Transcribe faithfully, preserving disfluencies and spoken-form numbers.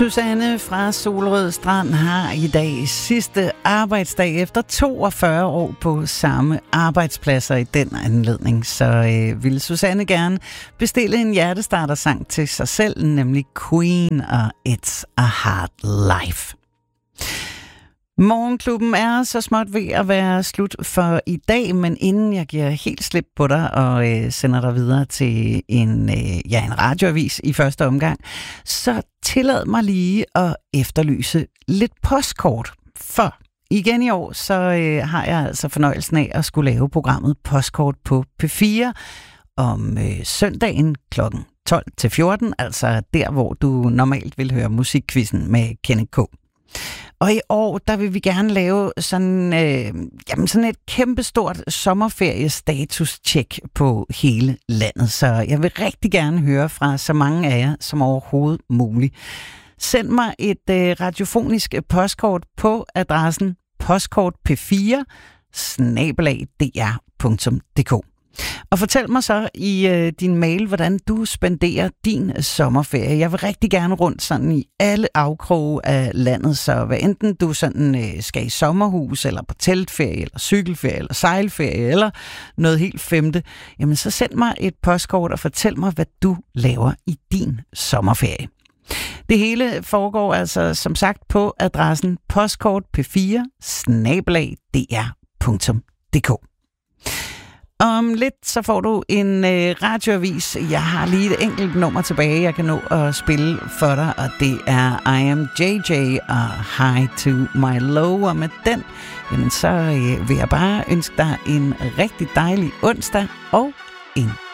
Susanne fra Solrød Strand har i dag sidste arbejdsdag efter toogfyrre år på samme arbejdspladser i den anledning. Så øh, ville Susanne gerne bestille en hjertestartersang til sig selv, nemlig Queen og It's a Hard Life. Morgenklubben er så småt ved at være slut for i dag, men inden jeg giver helt slip på dig og øh, sender dig videre til en, øh, ja, en radioavis i første omgang, så tillad mig lige at efterlyse lidt postkort. For igen i år, så øh, har jeg altså fornøjelsen af at skulle lave programmet Postkort på P fire om øh, søndagen klokken tolv til fjorten, altså der, hvor du normalt vil høre musikquizzen med Kenneth K. Og i år, der vil vi gerne lave sådan, øh, jamen sådan et kæmpestort sommerferiestatus-tjek på hele landet. Så jeg vil rigtig gerne høre fra så mange af jer som overhovedet muligt. Send mig et øh, radiofonisk postkort på adressen postkort p fire snabel-a d r punktum d k. Og fortæl mig så i øh, din mail, hvordan du spenderer din sommerferie. Jeg vil rigtig gerne rundt sådan i alle afkroge af landet, så hvad enten du sådan øh, skal i sommerhus, eller på teltferie, eller cykelferie, eller sejlferie, eller noget helt femte, jamen så send mig et postkort og fortæl mig, hvad du laver i din sommerferie. Det hele foregår altså som sagt på adressen postkort p fire snabel-a d r punktum d k. Om lidt så får du en øh, radioavis. Jeg har lige et enkelt nummer tilbage, jeg kan nå at spille for dig, og det er I Am J J og High to My Low. Og med den, jamen så øh, vil jeg bare ønske dig en rigtig dejlig onsdag og en